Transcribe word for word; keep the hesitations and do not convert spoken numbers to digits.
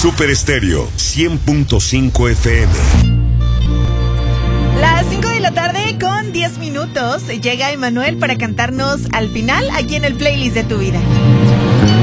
Super Estéreo cien punto cinco F M. Las cinco de la tarde con diez minutos. Llega Emanuel para cantarnos al final aquí en el playlist de tu vida.